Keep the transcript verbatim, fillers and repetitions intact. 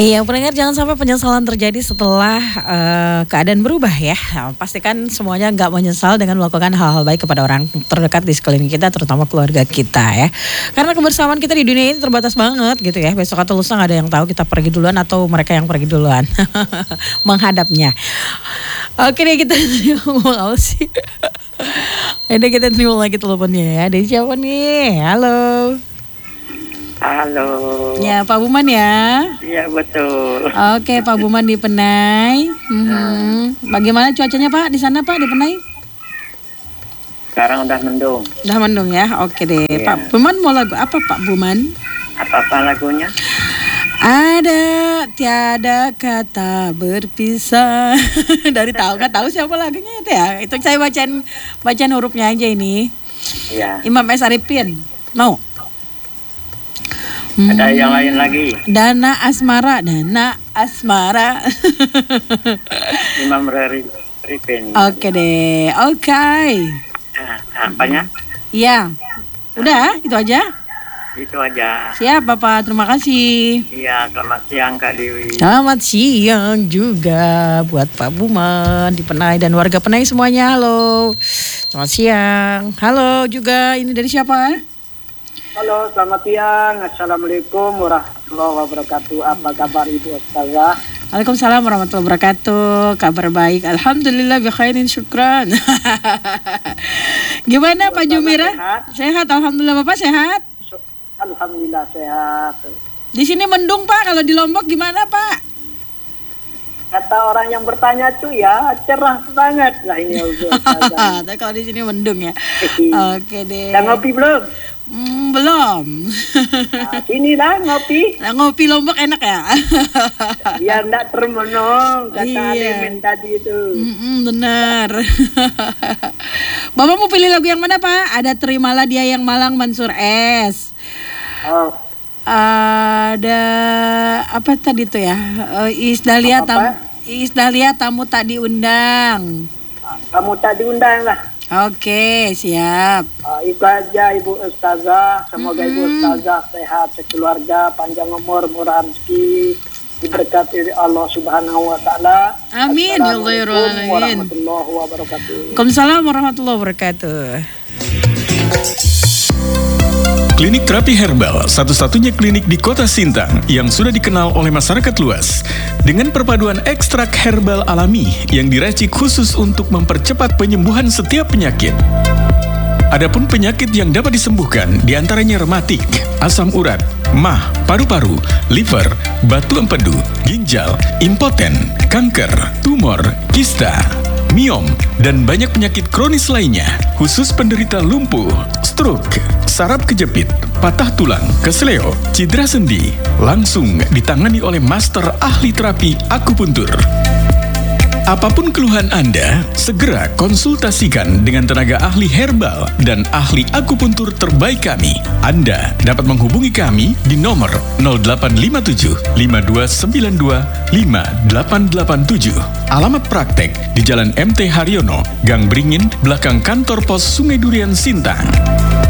Iya, pendengar jangan sampai penyesalan terjadi setelah uh, keadaan berubah ya. Nah, pastikan semuanya nggak menyesal dengan melakukan hal-hal baik kepada orang terdekat di sekeliling kita, terutama keluarga kita ya. Karena kebersamaan kita di dunia ini terbatas banget gitu ya. Besok atau lusa nggak ada yang tahu kita pergi duluan atau mereka yang pergi duluan menghadapnya. Oke deh, kita ngomong apa sih? Ini kita terima lagi teleponnya ya. Dari siapa nih? Halo. Halo. Ya, Pak Buman ya. Iya, betul. Oke, Pak Buman di Penai. Hmm. Bagaimana cuacanya Pak di sana Pak di Penai? Sekarang udah mendung. Udah mendung ya. Oke deh. Iya. Pak Buman mau lagu apa Pak Buman? Apa-apa lagunya? Ada tiada kata berpisah. Dari tahu nggak tahu siapa lagunya itu ya? Itu saya bacain bacain hurufnya aja ini. Iya. Imam S. Arifin. Mau? Ada yang lain lagi. Dana Asmara, Dana Asmara. Imam Rari Ripin. Oke deh, oke. Nah, apanya? Iya, udah itu aja. Itu aja. Siap Bapak, terima kasih. Iya, selamat siang Kak Dewi. Selamat siang juga buat Pak Buman di Penai dan warga Penai semuanya. Halo, selamat siang. Halo juga, ini dari siapa? Halo, selamat siang. Assalamualaikum warahmatullahi wabarakatuh. Apa kabar Ibu Ustazah? Waalaikumsalam warahmatullahi wabarakatuh. Kabar baik, alhamdulillah bi khairin, syukran. Gimana Pak Jumira? Sehat? Sehat, alhamdulillah. Bapak sehat? Alhamdulillah sehat. Di sini mendung Pak, kalau di Lombok gimana Pak? Kata orang yang bertanya tuh ya cerah banget lah ini Ibu Ustazah. Tapi kalau di sini mendung ya. Oke deh. Udah ngopi belum? Hmm, belum. Nah, sini lah ngopi. Nah, ngopi Lombok enak ya? Biar enggak termenung kata Iya. Alemen tadi itu. Mm-mm, benar. Bapak mau pilih lagu yang mana Pak? Ada Terimalah Dia Yang Malang Mansur S. Oh, Ada apa tadi tuh ya? Uh, Iis Dahlia Apa-apa? tamu, Iis Dahlia tamu tak diundang. kamu tak diundang lah. Oke, siap. Uh, itu aja Ibu Ustazah. Semoga Ibu Mm-mm. Ustazah sehat sekeluarga, panjang umur, murah rezeki, diberkati oleh Allah Subhanahu wa taala. Amin ya Allah ya Assalamualaikum Rabbal Alamin. warahmatullahi wabarakatuh. Waalaikumsalam warahmatullahi wabarakatuh. Klinik Terapi Herbal, satu-satunya klinik di Kota Sintang yang sudah dikenal oleh masyarakat luas. Dengan perpaduan ekstrak herbal alami yang diracik khusus untuk mempercepat penyembuhan setiap penyakit. Adapun penyakit yang dapat disembuhkan diantaranya rematik, asam urat, mah, paru-paru, liver, batu empedu, ginjal, impoten, kanker, tumor, kista, miom, dan banyak penyakit kronis lainnya, khusus penderita lumpuh, stroke, saraf kejepit, patah tulang, kesleo, cedera sendi, langsung ditangani oleh master ahli terapi akupuntur. Apapun keluhan Anda, segera konsultasikan dengan tenaga ahli herbal dan ahli akupuntur terbaik kami. Anda dapat menghubungi kami di nomor nol delapan lima tujuh lima dua sembilan dua lima delapan delapan tujuh. Alamat praktek di Jalan M T Haryono, Gang Beringin, belakang kantor pos Sungai Durian, Sintang.